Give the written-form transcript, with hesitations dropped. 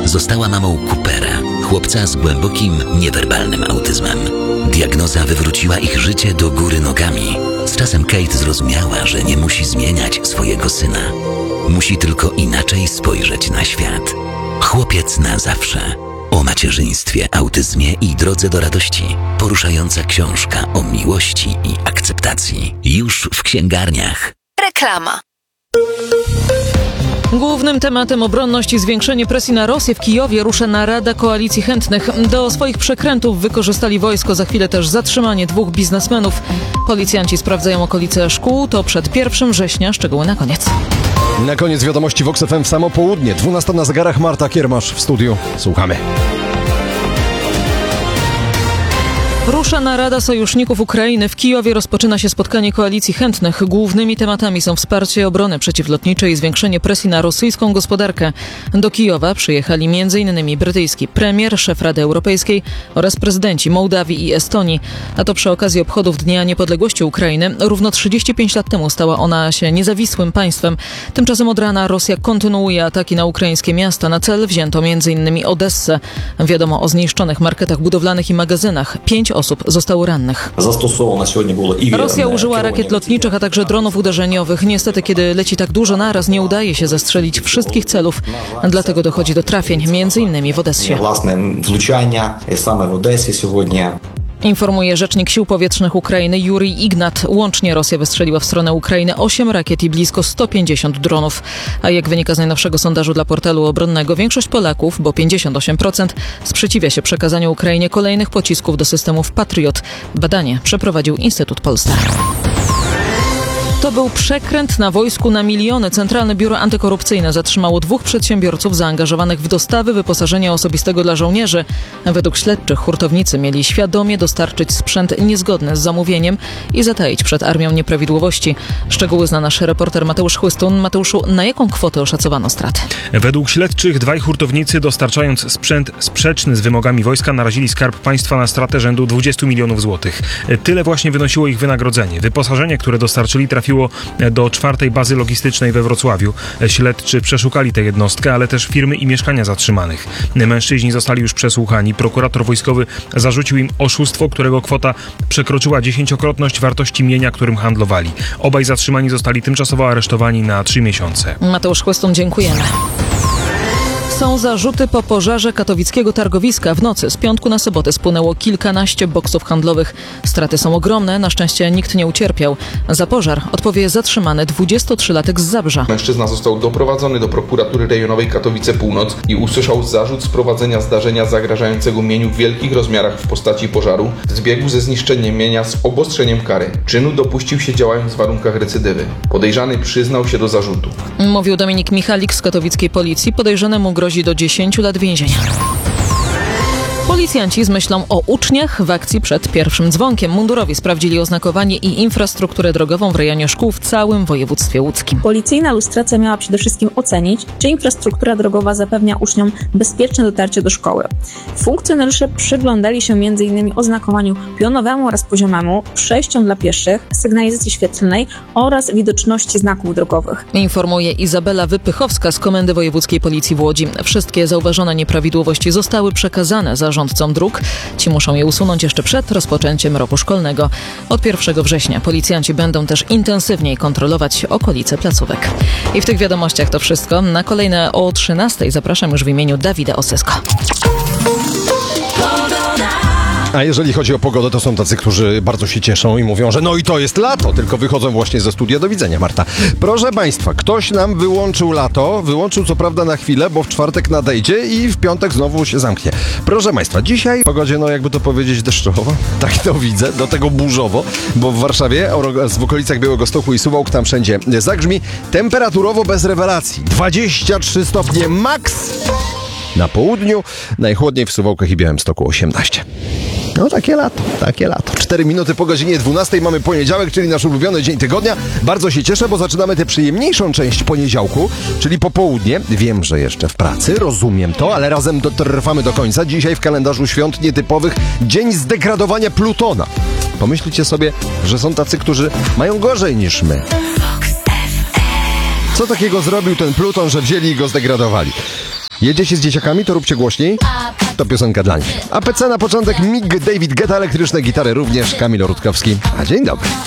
została mamą Coopera, chłopca z głębokim, niewerbalnym autyzmem. Diagnoza wywróciła ich życie do góry nogami. Z czasem Kate zrozumiała, że nie musi zmieniać swojego syna. Musi tylko inaczej spojrzeć na świat. Chłopiec na zawsze. O macierzyństwie, autyzmie i drodze do radości. Poruszająca książka o miłości i akceptacji. Już w księgarniach. Reklama. Głównym tematem obronność i zwiększenie presji na Rosję w Kijowie rusza narada koalicji chętnych. Do swoich przekrętów wykorzystali wojsko, za chwilę też zatrzymanie 2 biznesmenów. Policjanci sprawdzają okolice szkół, to przed 1 września, szczegóły na koniec. Na koniec wiadomości Vox FM w samo południe. 12 na zegarach, Marta Kiermasz w studiu. Słuchamy. Rusza narada sojuszników Ukrainy. W Kijowie rozpoczyna się spotkanie koalicji chętnych. Głównymi tematami są wsparcie obrony przeciwlotniczej i zwiększenie presji na rosyjską gospodarkę. Do Kijowa przyjechali m.in. brytyjski premier, szef Rady Europejskiej oraz prezydenci Mołdawii i Estonii. A to przy okazji obchodów Dnia Niepodległości Ukrainy. Równo 35 lat temu stała ona się niezawisłym państwem. Tymczasem od rana Rosja kontynuuje ataki na ukraińskie miasta. Na cel wzięto m.in. Odessę. Wiadomo o zniszczonych marketach budowlanych i magazynach. 5 osób zostało rannych. Rosja użyła rakiet lotniczych, a także dronów uderzeniowych. Niestety, kiedy leci tak dużo naraz, nie udaje się zastrzelić wszystkich celów. Dlatego dochodzi do trafień, m.in. w Odessie. Informuje rzecznik Sił Powietrznych Ukrainy Jurij Ignat. Łącznie Rosja wystrzeliła w stronę Ukrainy 8 rakiet i blisko 150 dronów. A jak wynika z najnowszego sondażu dla portalu obronnego, większość Polaków, bo 58%, sprzeciwia się przekazaniu Ukrainie kolejnych pocisków do systemów Patriot. Badanie przeprowadził Instytut Polstar. To był przekręt na wojsku na miliony. Centralne Biuro Antykorupcyjne zatrzymało 2 przedsiębiorców zaangażowanych w dostawy wyposażenia osobistego dla żołnierzy. Według śledczych hurtownicy mieli świadomie dostarczyć sprzęt niezgodny z zamówieniem i zataić przed armią nieprawidłowości. Szczegóły zna nasz reporter Mateusz Chłystun. Mateuszu, na jaką kwotę oszacowano straty? Według śledczych 2 hurtownicy, dostarczając sprzęt sprzeczny z wymogami wojska, narazili Skarb Państwa na stratę rzędu 20 milionów złotych. Tyle właśnie wynosiło ich wynagrodzenie. Wyposażenie, które dostarczyli, trafiło do 4. bazy logistycznej we Wrocławiu. Śledczy przeszukali tę jednostkę, ale też firmy i mieszkania zatrzymanych. Mężczyźni zostali już przesłuchani. Prokurator wojskowy zarzucił im oszustwo, którego kwota przekroczyła 10-krotność wartości mienia, którym handlowali. Obaj zatrzymani zostali tymczasowo aresztowani na 3 miesiące. Mateusz Chłystun, dziękujemy. Są zarzuty po pożarze katowickiego targowiska. W nocy z piątku na sobotę spłynęło kilkanaście boksów handlowych. Straty są ogromne, na szczęście nikt nie ucierpiał. Za pożar odpowie zatrzymany 23-latek z Zabrza. Mężczyzna został doprowadzony do prokuratury rejonowej Katowice Północ i usłyszał zarzut sprowadzenia zdarzenia zagrażającego mieniu w wielkich rozmiarach w postaci pożaru w zbiegu ze zniszczeniem mienia z obostrzeniem kary. Czynu dopuścił się działając w warunkach recydywy. Podejrzany przyznał się do zarzutu. Mówił Dominik Michalik z katowickiej policji. Podejrzanemu grozi do 10 lat więzienia. Policjanci z myślą o uczniach w akcji przed pierwszym dzwonkiem. Mundurowi sprawdzili oznakowanie i infrastrukturę drogową w rejonie szkół w całym województwie łódzkim. Policyjna lustracja miała przede wszystkim ocenić, czy infrastruktura drogowa zapewnia uczniom bezpieczne dotarcie do szkoły. Funkcjonariusze przyglądali się m.in. oznakowaniu pionowemu oraz poziomemu, przejściom dla pieszych, sygnalizacji świetlnej oraz widoczności znaków drogowych. Informuje Izabela Wypychowska z Komendy Wojewódzkiej Policji w Łodzi. Wszystkie zauważone nieprawidłowości zostały przekazane zarządcom dróg. Ci muszą je usunąć jeszcze przed rozpoczęciem roku szkolnego. Od 1 września policjanci będą też intensywniej kontrolować okolice placówek. I w tych wiadomościach to wszystko. Na kolejne o 13:00 zapraszam już w imieniu Dawida Osesko. A jeżeli chodzi o pogodę, to są tacy, którzy bardzo się cieszą i mówią, że no i to jest lato, tylko wychodzą właśnie ze studia. Do widzenia, Marta. Proszę Państwa, ktoś nam wyłączył lato, wyłączył co prawda na chwilę, bo w czwartek nadejdzie i w piątek znowu się zamknie. Proszę Państwa, dzisiaj w pogodzie, no jakby to powiedzieć, deszczowo, tak to widzę, do tego burzowo, bo w Warszawie, w okolicach Białegostoku i Suwałk, tam wszędzie zagrzmi, temperaturowo bez rewelacji, 23 stopnie max. Na południu, najchłodniej w Suwałkach i Białymstoku 18. No takie lato, takie lato. 4 minuty po godzinie 12 mamy poniedziałek, czyli nasz ulubiony dzień tygodnia. Bardzo się cieszę, bo zaczynamy tę przyjemniejszą część poniedziałku, czyli popołudnie. Wiem, że jeszcze w pracy, rozumiem to, ale razem dotrwamy do końca. Dzisiaj w kalendarzu świąt nietypowych dzień zdegradowania Plutona. Pomyślcie sobie, że są tacy, którzy mają gorzej niż my. Co takiego zrobił ten Pluton, że wzięli i go zdegradowali? Jedziecie z dzieciakami, to róbcie głośniej. To piosenka dla nich. APC na początek, Mig, David Guetta, elektryczne gitary również, Kamil Rutkowski. A dzień dobry.